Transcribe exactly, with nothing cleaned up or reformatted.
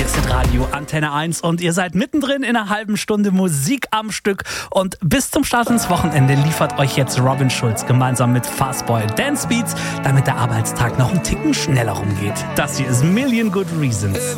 ist Radio Antenne eins und ihr seid mittendrin in einer halben Stunde Musik am Stück. Und bis zum Start ins Wochenende liefert euch jetzt Robin Schulz gemeinsam mit Fastboy Dance Beats, damit der Arbeitstag noch einen Ticken schneller rumgeht. Das hier ist Million Good Reasons.